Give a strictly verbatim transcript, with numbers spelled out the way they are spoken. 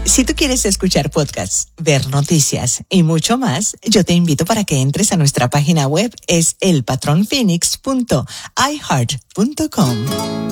Si tú quieres escuchar podcasts, ver noticias y mucho más, yo te invito para que entres a nuestra página web, es el patron phoenix punto i heart punto com.